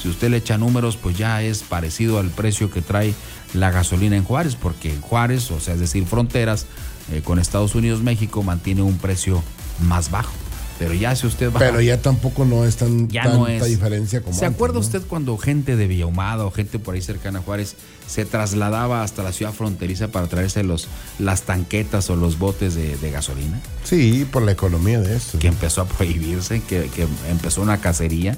si usted le echa números, pues ya es parecido al precio que trae la gasolina en Juárez, porque en Juárez, o sea, es decir, fronteras con Estados Unidos, México, mantiene un precio más bajo. Pero ya si usted va... Pero ya tampoco no es tanta diferencia como ¿Se acuerda antes, usted cuando gente de Villahumada o gente por ahí cercana a Juárez se trasladaba hasta la ciudad fronteriza para traerse las tanquetas o los botes de gasolina? Sí, por la economía de esto. Que empezó a prohibirse, que empezó una cacería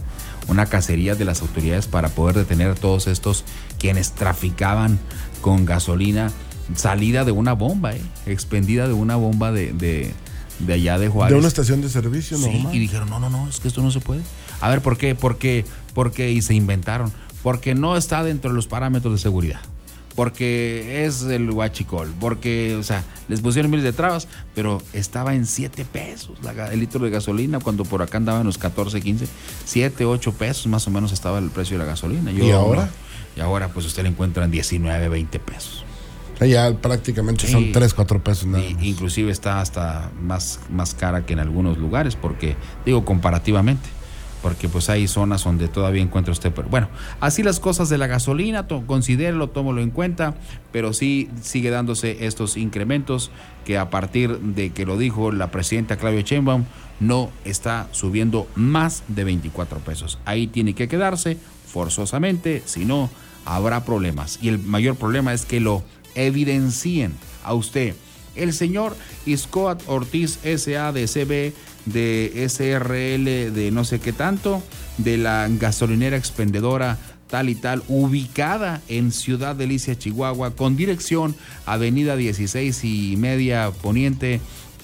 de las autoridades para poder detener a todos estos quienes traficaban con gasolina salida de una bomba, expendida de una bomba de allá de Juárez. De una estación de servicio normal. Sí, y dijeron, no, es que esto no se puede. A ver, ¿por qué? Porque y se inventaron. Porque no está dentro de los parámetros de seguridad. Porque es el huachicol. Porque, o sea, les pusieron miles de trabas, pero estaba en 7 pesos el litro de gasolina, cuando por acá andaban los 14, 15, 7, 8 pesos más o menos estaba el precio de la gasolina. ¿Y ahora? Y ahora, pues usted le encuentra en 19, 20 pesos. Ya prácticamente sí, son 3, 4 pesos nada más. Inclusive está hasta más cara que en algunos lugares, porque, digo, comparativamente, porque pues hay zonas donde todavía encuentra usted, pero bueno, así las cosas de la gasolina, considérelo, tómalo en cuenta, pero sí sigue dándose estos incrementos que a partir de que lo dijo la presidenta Claudia Sheinbaum, no está subiendo más de 24 pesos. Ahí tiene que quedarse forzosamente, si no, habrá problemas. Y el mayor problema es que lo evidencien a usted. El señor Iscoat Ortiz S.A. de CB, de SRL, de no sé qué tanto, de la gasolinera expendedora tal y tal, ubicada en Ciudad Delicia, Chihuahua, con dirección Avenida 16 y media Poniente,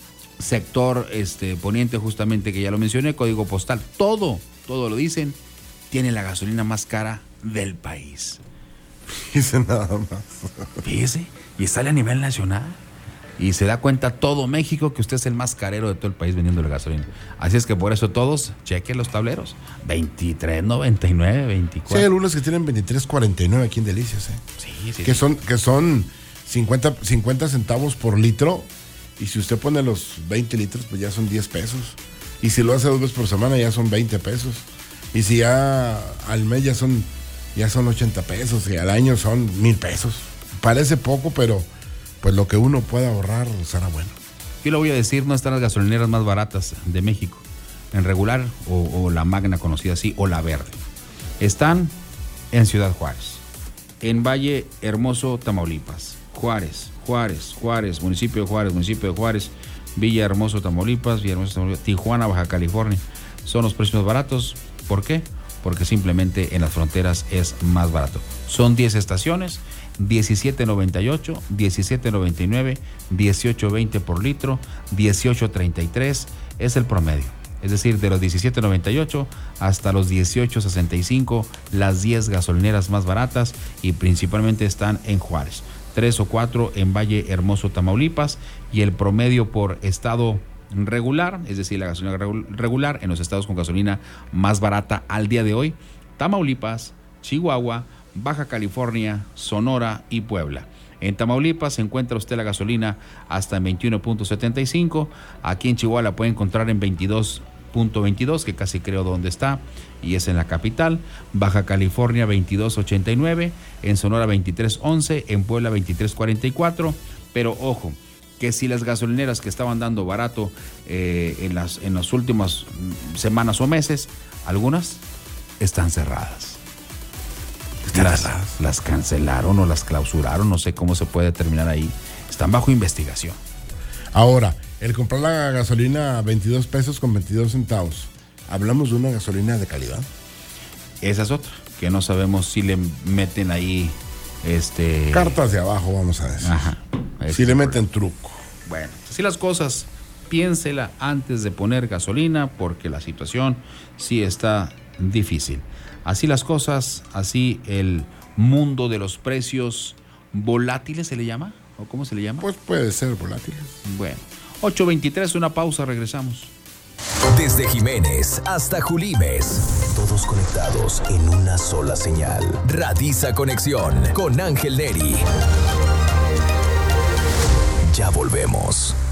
sector Poniente, justamente, que ya lo mencioné, código postal, todo lo dicen, tiene la gasolina más cara del país. Dice nada más. Fíjese, y sale a nivel nacional. Y se da cuenta todo México que usted es el más carero de todo el país vendiendo la gasolina. Así es que por eso todos chequen los tableros. 23.99, 24. Sí, hay algunos que tienen 23.49 aquí en Delicias. Sí. Que son 50 centavos por litro. Y si usted pone los 20 litros, pues ya son 10 pesos. Y si lo hace 2 veces por semana, ya son 20 pesos. Y si ya al mes ya son 80 pesos. Y al año son 1,000 pesos. Parece poco, pero pues lo que uno pueda ahorrar será bueno. Yo le voy a decir, no están las gasolineras más baratas de México, en regular o la magna conocida así, o la verde. Están en Ciudad Juárez, en Valle Hermoso, Tamaulipas, Juárez, municipio de Juárez, Villa Hermoso, Tamaulipas, Tijuana, Baja California. Son los precios más baratos. ¿Por qué? Porque simplemente en las fronteras es más barato. Son 10 estaciones, 17.98, 17.99, 18.20 por litro, 18.33 es el promedio. Es decir, de los 17.98 hasta los 18.65, las 10 gasolineras más baratas, y principalmente están en Juárez. 3 o 4 en Valle Hermoso, Tamaulipas, y el promedio por estado regular, es decir, la gasolina regular en los estados con gasolina más barata al día de hoy: Tamaulipas, Chihuahua, Baja California, Sonora y Puebla. En Tamaulipas se encuentra usted la gasolina hasta en 21.75. Aquí en Chihuahua la puede encontrar en 22.22, que casi creo donde está, y es en la capital. Baja California 22.89, en Sonora 23.11, en Puebla 23.44. Pero ojo, que si las gasolineras que estaban dando barato en las últimas semanas o meses, algunas están cerradas. Las cancelaron o las clausuraron, no sé cómo se puede determinar ahí. Están bajo investigación. Ahora, el comprar la gasolina a 22 pesos con 22 centavos, ¿hablamos de una gasolina de calidad? Esa es otra, que no sabemos si le meten ahí cartas de abajo, vamos a decir. Ajá. Si le meten truco. Bueno, así las cosas, piénsela antes de poner gasolina, porque la situación sí está difícil. Así las cosas, así el mundo de los precios volátiles, ¿se le llama? ¿O cómo se le llama? Pues puede ser volátiles. Bueno, 8:23, una pausa, regresamos. Desde Jiménez hasta Julimes, todos conectados en una sola señal. Radiza Conexión con Ángel Neri. Ya volvemos.